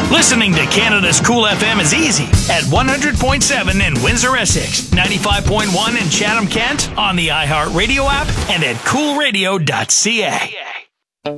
Listening to Canada's Cool FM is easy at 100.7 in Windsor, Essex, 95.1 in Chatham, Kent, on the iHeartRadio app, and at coolradio.ca.